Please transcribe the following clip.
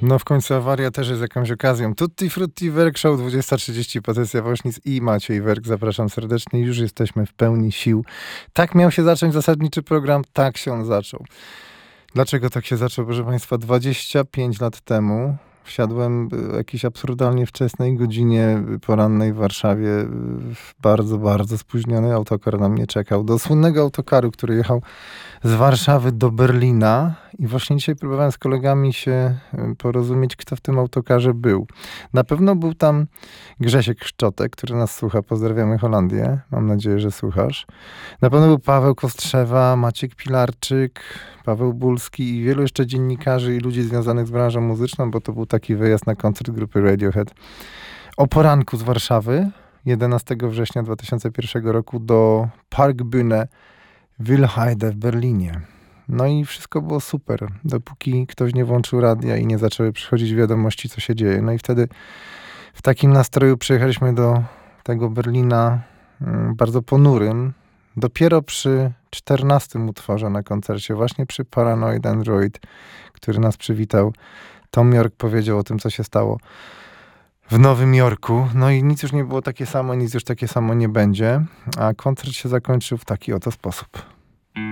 No w końcu awaria też jest jakąś okazją. Tutti Frutti Werk Show 20:30, Patrycja Woźnic i Maciej Werk. Zapraszam serdecznie. Już jesteśmy w pełni sił. Tak miał się zacząć zasadniczy program, tak się on zaczął. Dlaczego tak się zaczął? Proszę Państwa, 25 lat temu wsiadłem w jakiejś absurdalnie wczesnej godzinie porannej w Warszawie. Bardzo, bardzo spóźniony autokar na mnie czekał. Do słynnego autokaru, który jechał z Warszawy do Berlina. I właśnie dzisiaj próbowałem z kolegami się porozumieć, kto w tym autokarze był. Na pewno był tam Grzesiek Szczotek, który nas słucha. Pozdrawiamy Holandię. Mam nadzieję, że słuchasz. Na pewno był Paweł Kostrzewa, Maciek Pilarczyk, Paweł Bulski i wielu jeszcze dziennikarzy i ludzi związanych z branżą muzyczną, bo to był taki wyjazd na koncert grupy Radiohead. O poranku z Warszawy, 11 września 2001 roku do Parkbühne Wilheide w Berlinie. No i wszystko było super, dopóki ktoś nie włączył radia i nie zaczęły przychodzić wiadomości, co się dzieje. No i wtedy w takim nastroju przyjechaliśmy do tego Berlina bardzo ponurym. Dopiero przy 14 utworze na koncercie, właśnie przy Paranoid Android, który nas przywitał, Tom York powiedział o tym, co się stało w Nowym Jorku. No i nic już nie było takie samo, nic już takie samo nie będzie. A koncert się zakończył w taki oto sposób.